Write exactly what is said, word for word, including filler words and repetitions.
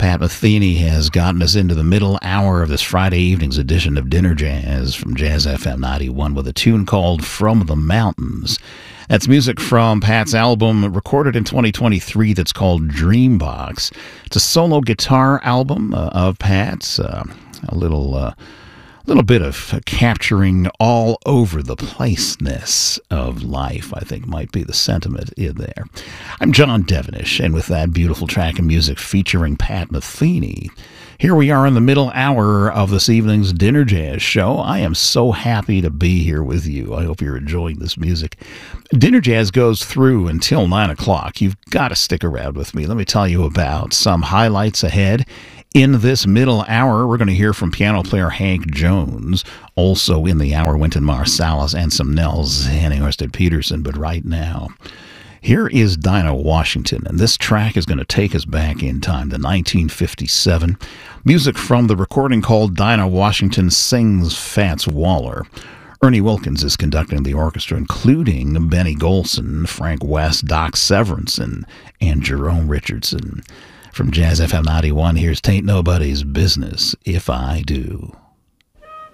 Pat Metheny has gotten us into the middle hour of this Friday evening's edition of Dinner Jazz from Jazz F M ninety-one with a tune called From the Mountains. That's music from Pat's album recorded in twenty twenty-three that's called Dreambox. It's a solo guitar album uh, of Pat's, uh, a little... Uh, little bit of capturing all over the placeness of life, I think, might be the sentiment in there. I'm John Devenish, and with that beautiful track of music featuring Pat Metheny, here we are in the middle hour of this evening's Dinner Jazz show. I am so happy to be here with you. I hope you're enjoying this music. Dinner Jazz goes through until nine o'clock. You've got to stick around with me. Let me tell you about some highlights ahead. In this middle hour, we're going to hear from piano player Hank Jones. Also in the hour, Wynton Marsalis and some Nels Henning Ørsted Peterson. But right now, here is Dinah Washington, and this track is going to take us back in time to nineteen fifty-seven. Music from the recording called Dinah Washington Sings Fats Waller. Ernie Wilkins is conducting the orchestra, including Benny Golson, Frank West, Doc Severinsen, and Jerome Richardson. From Jazz F M ninety-one, here's Tain't Nobody's Business If I Do.